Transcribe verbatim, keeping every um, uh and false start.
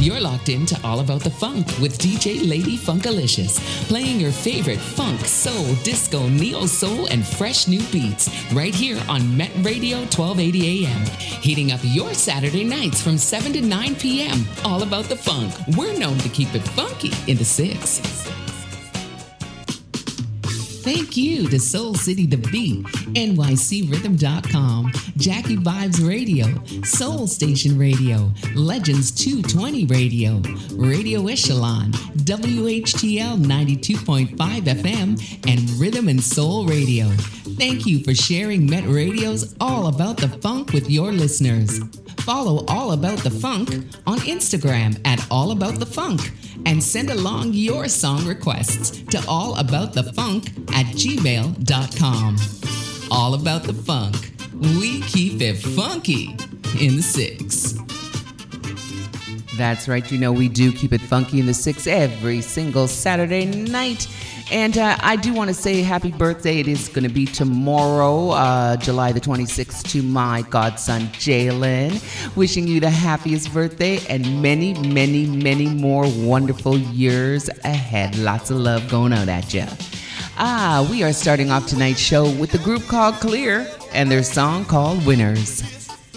You're locked in to All About the Funk with D J Lady Funkalicious, playing your favorite funk, soul, disco, neo-soul, and fresh new beats right here on Met Radio twelve eighty A M. Heating up your Saturday nights from seven to nine p.m. All About the Funk. We're known to keep it funky in the six. Thank you to Soul City The Beat, N Y C Rhythm dot com, Jackie Vibes Radio, Soul Station Radio, Legends two twenty Radio, Radio Echelon, W H T L ninety-two point five F M, and Rhythm and Soul Radio. Thank you for sharing Met Radio's All About the Funk with your listeners. Follow All About the Funk on Instagram at All About the Funk and send along your song requests to allaboutthefunk at gmail dot com. All About the Funk. We keep it funky in the six. That's right. You know, we do keep it funky in the six every single Saturday night. And uh, I do want to say happy birthday. It is going to be tomorrow, uh, July the twenty-sixth, to my godson, Jalen. Wishing you the happiest birthday and many, many, many more wonderful years ahead. Lots of love going out at you. Ah, we are starting off tonight's show with the group called Clear and their song called Winners.